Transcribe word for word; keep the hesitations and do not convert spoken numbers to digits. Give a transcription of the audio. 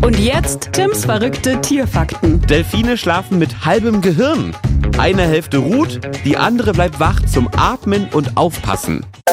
Und jetzt Tims verrückte Tierfakten. Delfine schlafen mit halbem Gehirn. Eine Hälfte ruht, die andere bleibt wach zum Atmen und Aufpassen.